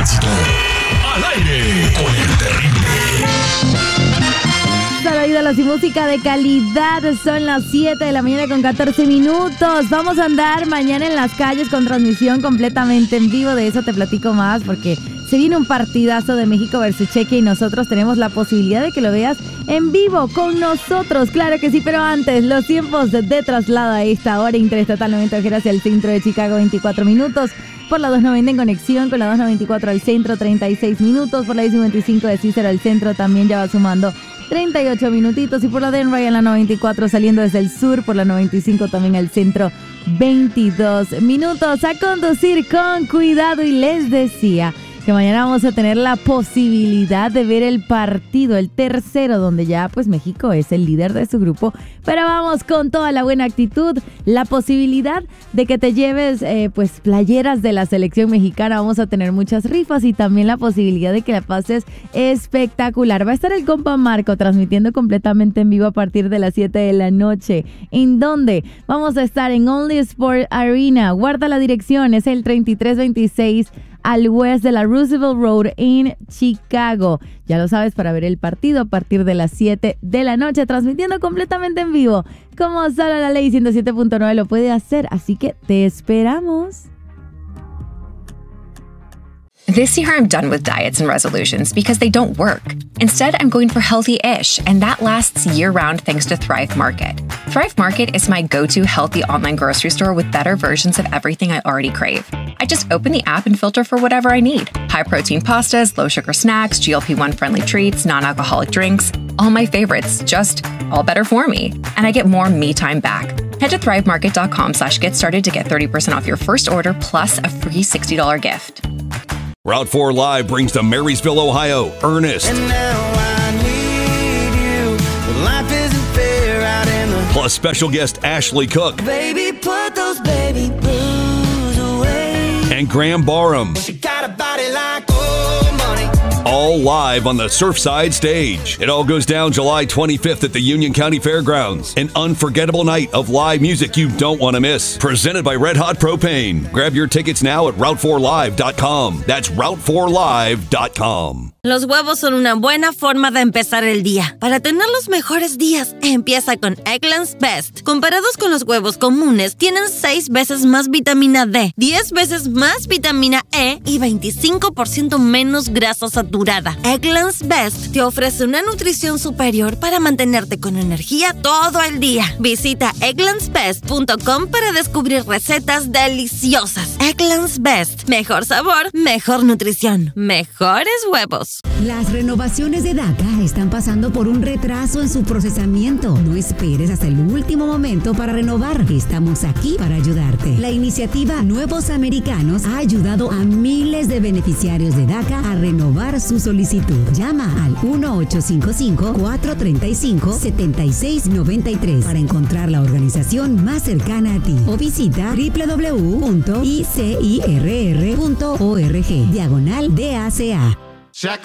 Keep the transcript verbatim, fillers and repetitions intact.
tránsito. Al aire con el terrible. Solo ídolos y música de calidad. Son las siete de la mañana con catorce minutos. Vamos a andar mañana en las calles con transmisión completamente en vivo. De eso te platico más porque se viene un partidazo de México versus Chequia y nosotros tenemos la posibilidad de que lo veas en vivo con nosotros. Claro que sí, pero antes, los tiempos de, de traslado a esta hora interestatal noventa hacia el centro de Chicago, veinticuatro minutos. Por la doscientos noventa en conexión con la doscientos noventa y cuatro al centro, treinta y seis minutos. Por la cincuenta y cinco de Cícero al centro también ya va sumando treinta y ocho minutitos. Y por la Denver en la noventa y cuatro saliendo desde el sur, por la noventa y cinco también al centro, veintidós minutos. A conducir con cuidado y les decía que mañana vamos a tener la posibilidad de ver el partido, el tercero, donde ya pues México es el líder de su grupo, pero vamos con toda la buena actitud, la posibilidad de que te lleves eh, pues playeras de la selección mexicana, vamos a tener muchas rifas y también la posibilidad de que la pases espectacular. Va a estar el compa Marco transmitiendo completamente en vivo a partir de las siete de la noche, en donde vamos a estar en Only Sport Arena. Guarda la dirección, es el treinta y tres veintiséis al west de la Roosevelt Road en Chicago. Ya lo sabes, para ver el partido a partir de las siete de la noche, transmitiendo completamente en vivo, como solo la ley ciento siete punto nueve lo puede hacer. Así que te esperamos. This year, I'm done with diets and resolutions because they don't work. Instead, I'm going for healthy-ish, and that lasts year-round thanks to Thrive Market. Thrive Market is my go-to healthy online grocery store with better versions of everything I already crave. I just open the app and filter for whatever I need. High-protein pastas, low-sugar snacks, G L P one friendly treats, non-alcoholic drinks. All my favorites, just all better for me. And I get more me time back. Head to thrivemarket.com slash get started to get thirty percent off your first order plus a free sixty dollars gift. Route four Live brings to Marysville, Ohio, Ernest. And now I need you, but life isn't fair out in the... Plus special guest Ashley Cook. Baby, put those baby blues away. And Graham Barham. She got a body like old money. All live on the Surfside stage. It all goes down July twenty-fifth at the Union County Fairgrounds. An unforgettable night of live music you don't want to miss. Presented by Red Hot Propane. Grab your tickets now at route four live dot com. That's route four live dot com. Los huevos son una buena forma de empezar el día. Para tener los mejores días, empieza con Eggland's Best. Comparados con los huevos comunes, tienen seis veces más vitamina D, diez veces más vitamina E y veinticinco por ciento menos grasa saturada. Eggland's Best te ofrece una nutrición superior para mantenerte con energía todo el día. Visita egglands best punto com para descubrir recetas deliciosas. Eggland's Best. Mejor sabor, mejor nutrición, mejores huevos. Las renovaciones de DACA están pasando por un retraso en su procesamiento. No esperes hasta el último momento para renovar. Estamos aquí para ayudarte. La iniciativa Nuevos Americanos ha ayudado a miles de beneficiarios de DACA a renovar su solicitud. Llama al uno ocho cinco cinco, cuatro tres cinco, siete seis nueve tres para encontrar la organización más cercana a ti o visita doble u doble u doble u punto i c i r r punto org diagonal D A C A.